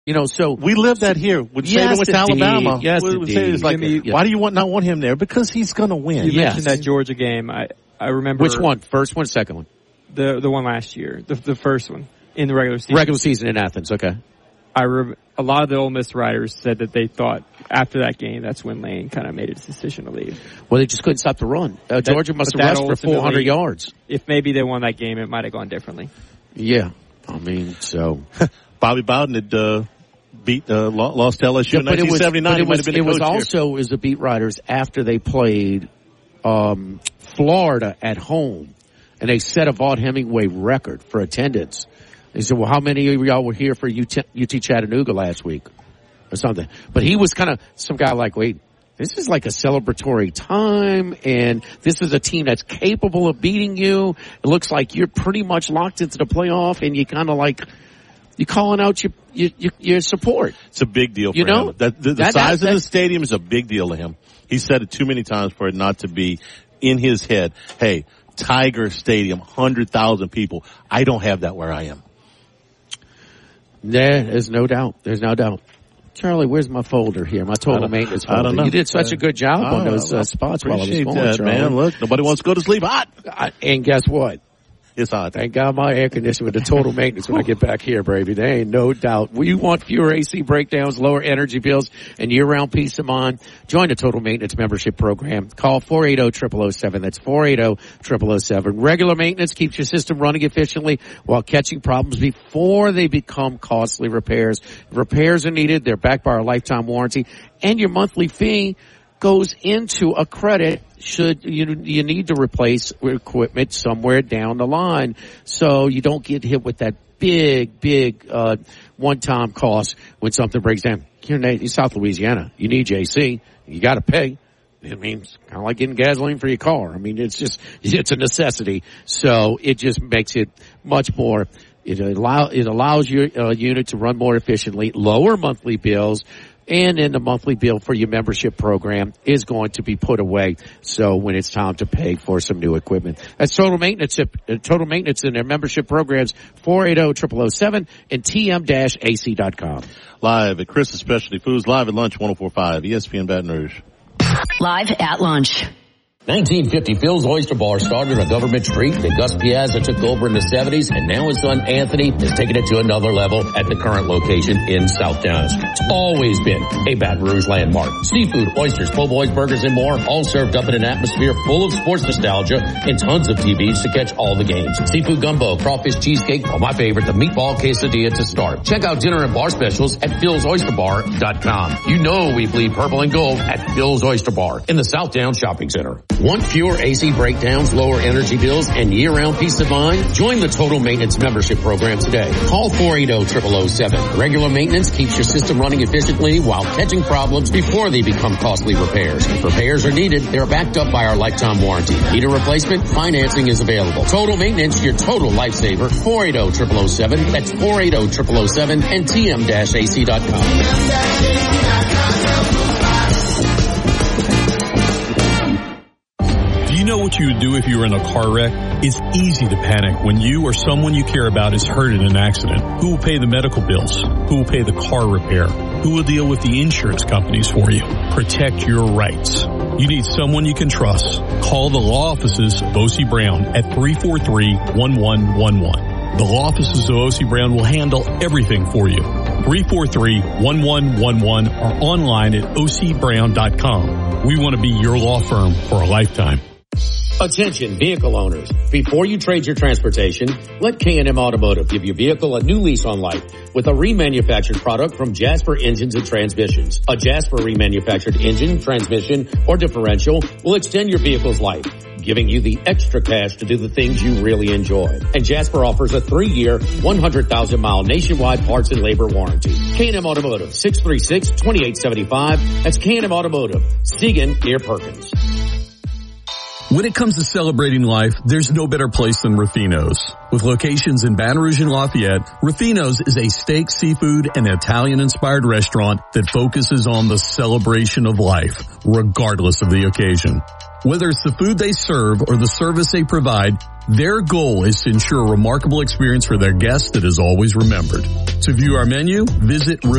So we lived that here. When Saban went to Alabama, yes, it's like, why do you not want him there? Because he's going to win. You mentioned that Georgia game. I remember. Which one? First one, second one? The one last year. The first one in the regular season. Regular season in Athens. Okay. A lot of the Ole Miss writers said that they thought after that game, that's when Lane kind of made his decision to leave. Well, they just couldn't stop the run. Georgia must have rushed for 400 yards. If maybe they won that game, it might have gone differently. Yeah. I mean, so. Bobby Bowden had lost to LSU in 1979. It was also as the beat writers after they played Florida at home, and they set a Vaught Hemingway record for attendance. They said, well, how many of y'all were here for UT Chattanooga last week or something? But he was kind of some guy like, wait, this is like a celebratory time, and this is a team that's capable of beating you. It looks like you're pretty much locked into the playoff, and you kind of like, you're calling out your support. It's a big deal for him. The size of the stadium is a big deal to him. He said it too many times for it not to be in his head. Hey, Tiger Stadium, 100,000 people. I don't have that where I am. There's no doubt. There's no doubt. Charlie, where's my folder here? My total maintenance folder. I don't know. You did such a good job on those spots while I was going, Charlie. Man, look, nobody wants to go to sleep hot. And guess what? It's hot. Thank God my air conditioner with the total maintenance when I get back here, baby. There ain't no doubt. You want fewer AC breakdowns, lower energy bills, and year-round peace of mind? Join the Total Maintenance Membership Program. Call 480-0007. That's 480-0007. Regular maintenance keeps your system running efficiently while catching problems before they become costly repairs. If repairs are needed, they're backed by our lifetime warranty, and your monthly fee goes into a credit should you need to replace equipment somewhere down the line, so you don't get hit with that big one-time cost when something breaks down. Here in South Louisiana, you need JC, you got to pay. It means kind of like getting gasoline for your car. I mean, it's a necessity, so it just makes it much more. It allows your unit to run more efficiently, lower monthly bills. And then the monthly bill for your membership program is going to be put away. So when it's time to pay for some new equipment, that's Total Maintenance. Total Maintenance in their membership programs, 480-0007 and tm-ac.com. Live at Chris's Specialty Foods, live at lunch, 104.5 ESPN Baton Rouge. Live at lunch. 1950, Phil's Oyster Bar started on Government Street that Gus Piazza took over in the 70s, and now his son Anthony has taken it to another level at the current location in South Dallas. It's always been a Baton Rouge landmark. Seafood, oysters, po' boys, burgers, and more, all served up in an atmosphere full of sports nostalgia and tons of TVs to catch all the games. Seafood gumbo, crawfish cheesecake, or my favorite, the meatball quesadilla to start. Check out dinner and bar specials at philsoysterbar.com. You know we bleed purple and gold at Phil's Oyster Bar in the Southdown Shopping Center. Want fewer AC breakdowns, lower energy bills, and year-round peace of mind? Join the Total Maintenance Membership Program today. Call 480-0007. Regular maintenance keeps your system running efficiently while catching problems before they become costly repairs. If repairs are needed, they're backed up by our lifetime warranty. Need a replacement? Financing is available. Total Maintenance, your total lifesaver. 480-0007. That's 480-0007 and tm-ac.com. Do you know what you would do if you were in a car wreck? It's easy to panic when you or someone you care about is hurt in an accident. Who will pay the medical bills? Who will pay the car repair? Who will deal with the insurance companies for you? Protect your rights. You need someone you can trust. Call the law offices of O.C. Brown at 343-1111. The law offices of O.C. Brown will handle everything for you. 343-1111 or online at ocbrown.com. We want to be your law firm for a lifetime. Attention vehicle owners. Before you trade your transportation, let K&M Automotive give your vehicle a new lease on life with a remanufactured product from Jasper Engines and Transmissions. A Jasper remanufactured engine, transmission, or differential will extend your vehicle's life, giving you the extra cash to do the things you really enjoy. And Jasper offers a 3-year, 100,000-mile nationwide parts and labor warranty. K&M Automotive, 636-2875. That's K&M Automotive, Segan near Perkins. When it comes to celebrating life, there's no better place than Ruffino's. With locations in Baton Rouge and Lafayette, Ruffino's is a steak, seafood, and Italian-inspired restaurant that focuses on the celebration of life, regardless of the occasion. Whether it's the food they serve or the service they provide, their goal is to ensure a remarkable experience for their guests that is always remembered. To view our menu, visit